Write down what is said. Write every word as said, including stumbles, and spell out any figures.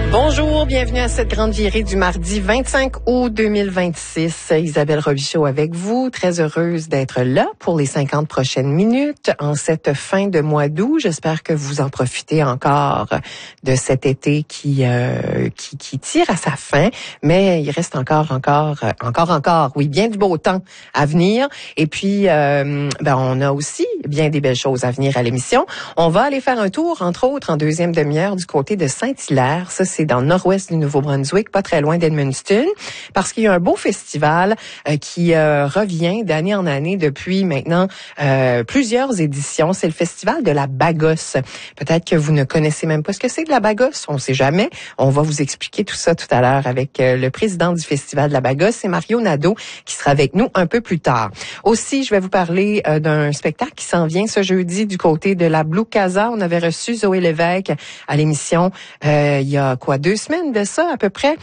Bonjour, bienvenue à cette grande virée du mardi vingt-cinq août deux mille vingt-six. Isabelle Robichaud avec vous, très heureuse d'être là pour les cinquante prochaines minutes en cette fin de mois d'août. J'espère que vous en profitez encore de cet été qui euh, qui, qui tire à sa fin, mais il reste encore, encore, encore, encore, oui, bien du beau temps à venir. Et puis, euh, ben, on a aussi bien des belles choses à venir à l'émission. On va aller faire un tour, entre autres, en deuxième demi-heure du côté de Saint-Hilaire. Ça, c'est dans le nord-ouest du Nouveau-Brunswick, pas très loin d'Edmundston, parce qu'il y a un beau festival euh, qui euh, revient d'année en année depuis maintenant euh, plusieurs éditions. C'est le festival de la Bagosse. Peut-être que vous ne connaissez même pas ce que c'est de la Bagosse. On ne sait jamais. On va vous expliquer tout ça tout à l'heure avec euh, le président du festival de la Bagosse, c'est Mario Nadeau, qui sera avec nous un peu plus tard. Aussi, je vais vous parler euh, d'un spectacle qui s'en vient ce jeudi du côté de la Blue Casa. On avait reçu Zoé Lévesque à l'émission euh, il y a quoi, deux semaines de ça à peu près.